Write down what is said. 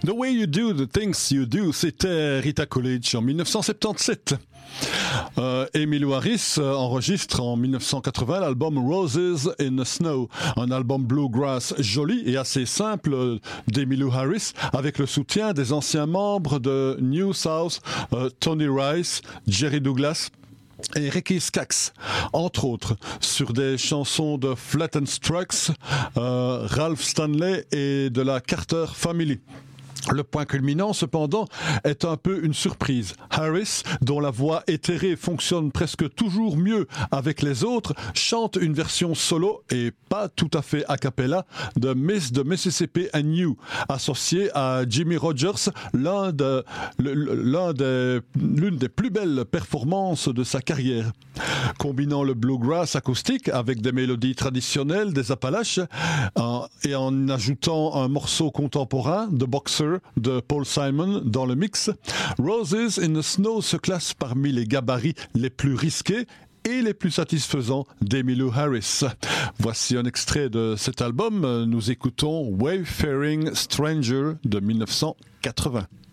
The Way You Do the Things You Do, c'était Rita Coolidge en 1977. Emmylou Harris enregistre en 1980 l'album Roses in the Snow, un album bluegrass joli et assez simple d'Emmylou Harris, avec le soutien des anciens membres de New South, Tony Rice, Jerry Douglas et Ricky Skaggs, entre autres, sur des chansons de Flattened Strokes, Ralph Stanley et de la Carter Family. Le point culminant, cependant, est un peu une surprise. Harris, dont la voix éthérée fonctionne presque toujours mieux avec les autres, chante une version solo et pas tout à fait a cappella de Miss the Mississippi and You, associée à Jimmy Rogers, l'une des plus belles performances de sa carrière. Combinant le bluegrass acoustique avec des mélodies traditionnelles des Appalaches et en ajoutant un morceau contemporain de Boxer de Paul Simon dans le mix, Roses in the Snow se classe parmi les gabarits les plus risqués et les plus satisfaisants d'Emmylou Harris. Voici un extrait de cet album. Nous écoutons Wayfaring Stranger de 1980.